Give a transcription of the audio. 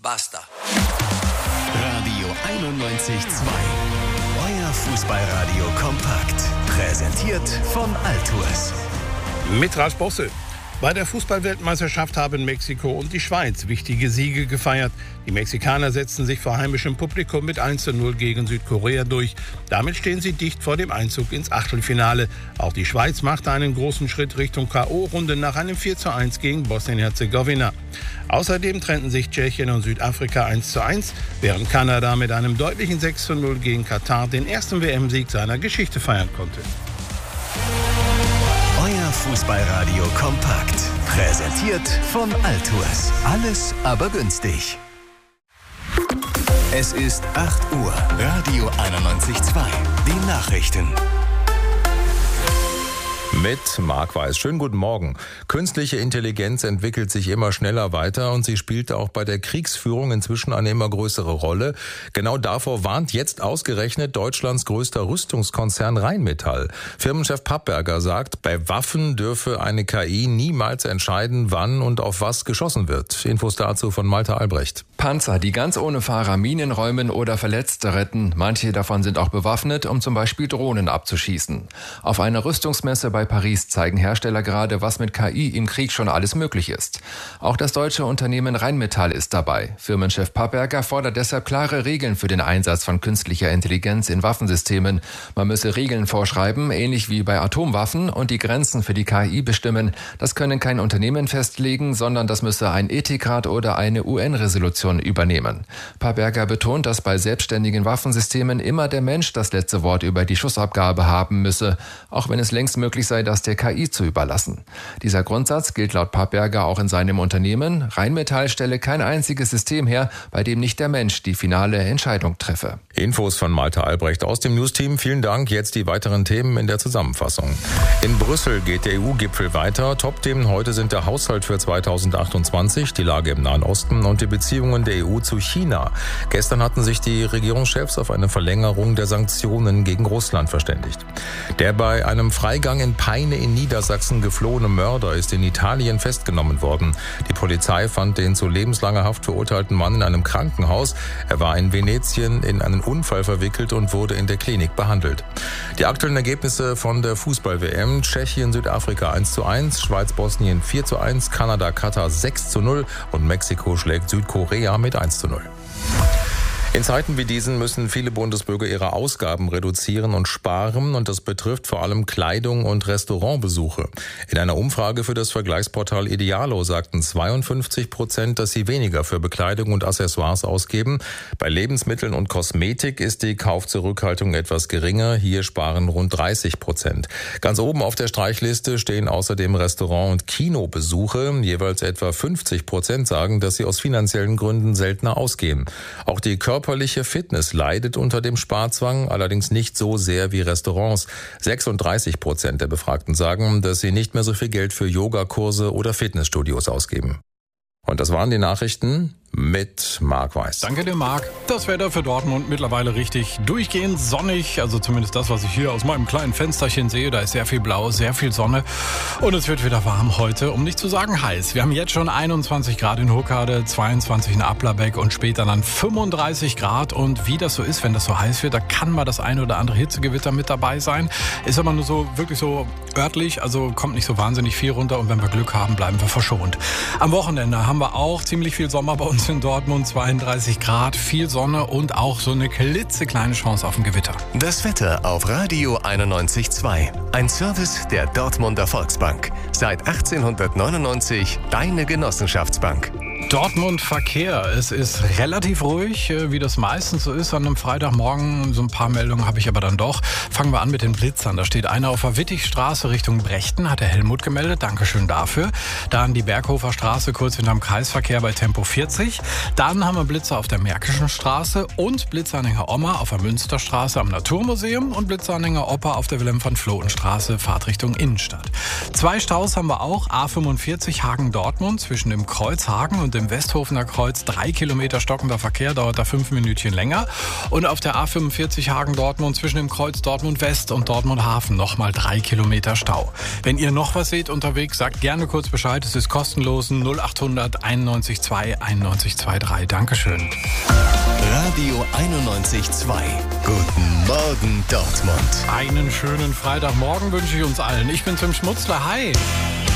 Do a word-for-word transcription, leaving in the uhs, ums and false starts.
Basta. Radio einundneunzig Komma zwei. Euer Fußballradio kompakt. Präsentiert von Altours. Mit Ralf Bosse. Bei der Fußballweltmeisterschaft haben Mexiko und die Schweiz wichtige Siege gefeiert. Die Mexikaner setzten sich vor heimischem Publikum mit eins zu null gegen Südkorea durch. Damit stehen sie dicht vor dem Einzug ins Achtelfinale. Auch die Schweiz machte einen großen Schritt Richtung K O-Runde nach einem vier zu eins gegen Bosnien-Herzegowina. Außerdem trennten sich Tschechien und Südafrika eins zu eins, während Kanada mit einem deutlichen sechs zu null gegen Katar den ersten W M-Sieg seiner Geschichte feiern konnte. Euer Fußballradio kompakt. Präsentiert von Altours. Alles aber günstig. Es ist acht Uhr. Radio einundneunzig Komma zwei. Die Nachrichten. Mit Marc Weiß. Schönen guten Morgen. Künstliche Intelligenz entwickelt sich immer schneller weiter und sie spielt auch bei der Kriegsführung inzwischen eine immer größere Rolle. Genau davor warnt jetzt ausgerechnet Deutschlands größter Rüstungskonzern Rheinmetall. Firmenchef Papperger sagt, bei Waffen dürfe eine K I niemals entscheiden, wann und auf was geschossen wird. Infos dazu von Malte Albrecht. Panzer, die ganz ohne Fahrer Minen räumen oder Verletzte retten. Manche davon sind auch bewaffnet, um zum Beispiel Drohnen abzuschießen. Auf einer Rüstungsmesse bei Paris zeigen Hersteller gerade, was mit K I im Krieg schon alles möglich ist. Auch das deutsche Unternehmen Rheinmetall ist dabei. Firmenchef Papperger fordert deshalb klare Regeln für den Einsatz von künstlicher Intelligenz in Waffensystemen. Man müsse Regeln vorschreiben, ähnlich wie bei Atomwaffen, und die Grenzen für die K I bestimmen. Das können kein Unternehmen festlegen, sondern das müsse ein Ethikrat oder eine U N-Resolution übernehmen. Papperger betont, dass bei selbstständigen Waffensystemen immer der Mensch das letzte Wort über die Schussabgabe haben müsse, auch wenn es längst möglich sei, das der K I zu überlassen. Dieser Grundsatz gilt laut Papperger auch in seinem Unternehmen. Rheinmetall stelle kein einziges System her, bei dem nicht der Mensch die finale Entscheidung treffe. Infos von Malte Albrecht aus dem Newsteam. Vielen Dank. Jetzt die weiteren Themen in der Zusammenfassung. In Brüssel geht der E U-Gipfel weiter. Top-Themen heute sind der Haushalt für zweitausendachtundzwanzig, die Lage im Nahen Osten und die Beziehungen der E U zu China. Gestern hatten sich die Regierungschefs auf eine Verlängerung der Sanktionen gegen Russland verständigt. Der bei einem Freigang in Peine in Niedersachsen geflohene Mörder ist in Italien festgenommen worden. Die Polizei fand den zu lebenslanger Haft verurteilten Mann in einem Krankenhaus. Er war in Venetien in einen Unfall verwickelt und wurde in der Klinik behandelt. Die aktuellen Ergebnisse von der Fußball-W M: Tschechien, Südafrika eins zu eins, Schweiz, Bosnien vier zu eins, Kanada, Katar sechs zu null und Mexiko schlägt Südkorea mit eins zu null. In Zeiten wie diesen müssen viele Bundesbürger ihre Ausgaben reduzieren und sparen, und das betrifft vor allem Kleidung und Restaurantbesuche. In einer Umfrage für das Vergleichsportal Idealo sagten zweiundfünfzig Prozent, dass sie weniger für Bekleidung und Accessoires ausgeben. Bei Lebensmitteln und Kosmetik ist die Kaufzurückhaltung etwas geringer. Hier sparen rund dreißig Prozent. Ganz oben auf der Streichliste stehen außerdem Restaurant- und Kinobesuche. Jeweils etwa fünfzig Prozent sagen, dass sie aus finanziellen Gründen seltener ausgehen. Auch die Körper Körperliche Fitness leidet unter dem Sparzwang, allerdings nicht so sehr wie Restaurants. sechsunddreißig Prozent der Befragten sagen, dass sie nicht mehr so viel Geld für Yogakurse oder Fitnessstudios ausgeben. Und das waren die Nachrichten mit Marc Weiß. Danke dir, Marc. Das Wetter für Dortmund mittlerweile richtig durchgehend sonnig. Also zumindest das, was ich hier aus meinem kleinen Fensterchen sehe. Da ist sehr viel Blau, sehr viel Sonne. Und es wird wieder warm heute, um nicht zu sagen heiß. Wir haben jetzt schon einundzwanzig Grad in Huckade, zweiundzwanzig in Applerbeck und später dann fünfunddreißig Grad. Und wie das so ist, wenn das so heiß wird, da kann mal das eine oder andere Hitzegewitter mit dabei sein. Ist aber nur so wirklich so örtlich, also kommt nicht so wahnsinnig viel runter. Und wenn wir Glück haben, bleiben wir verschont. Am Wochenende haben wir auch ziemlich viel Sommer bei uns in Dortmund, zweiunddreißig Grad, viel Sonne und auch so eine klitzekleine Chance auf ein Gewitter. Das Wetter auf Radio einundneunzig Komma zwei. Ein Service der Dortmunder Volksbank. Seit achtzehnhundertneunundneunzig deine Genossenschaftsbank. Dortmund Verkehr. Es ist relativ ruhig, wie das meistens so ist an einem Freitagmorgen. So ein paar Meldungen habe ich aber dann doch. Fangen wir an mit den Blitzern. Da steht einer auf der Wittigstraße Richtung Brechten, hat der Helmut gemeldet. Dankeschön dafür. Dann die Berghofer Straße kurz hinterm Kreisverkehr bei Tempo vierzig. Dann haben wir Blitzer auf der Märkischen Straße und Blitzeranhänger Oma auf der Münsterstraße am Naturmuseum und Blitzeranhänger Opa auf der Wilhelm-van-Vloten-Straße, Fahrtrichtung Innenstadt. Zwei Staus haben wir auch. A fünfundvierzig Hagen-Dortmund zwischen dem Kreuz Hagen und dem dem Westhofener Kreuz drei Kilometer stockender Verkehr, dauert da fünf Minütchen länger. Und auf der A fünfundvierzig Hagen-Dortmund zwischen dem Kreuz Dortmund West und Dortmund Hafen nochmal drei Kilometer Stau. Wenn ihr noch was seht unterwegs, sagt gerne kurz Bescheid. Es ist kostenlos null acht hundert einundneunzig zwei einundneunzig drei. Dankeschön. Radio einundneunzig Komma zwei. Guten Morgen Dortmund. Einen schönen Freitagmorgen wünsche ich uns allen. Ich bin Tim Schmutzler. Hi.